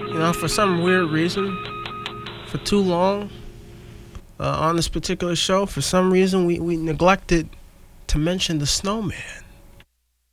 For some weird reason, for too long on this particular show, for some reason, we neglected to mention the snowman.